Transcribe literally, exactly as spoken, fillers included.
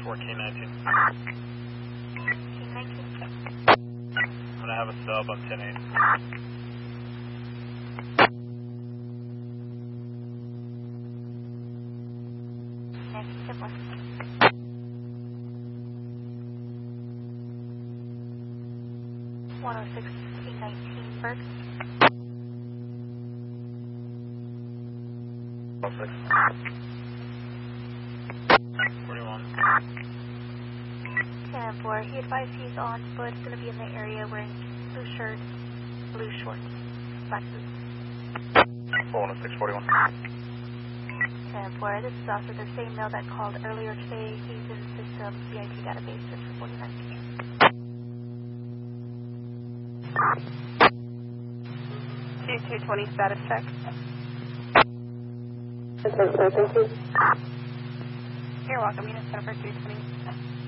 fourteen nineteen. fourteen nineteen. I'm going to have a sub on ten eight. Next, ten four. one oh six, fifteen nineteen, Berg. oh six. forty-one. ten four, he advised he's on foot, going to be in the area wearing blue shirt, blue shorts, black boots. one oh six forty-one. ten four, this is also the same male that called earlier today. He's in the system C I T database just for forty nineteen. two two twenty status check. Thank you. You're welcome, unit Jennifer two twenty.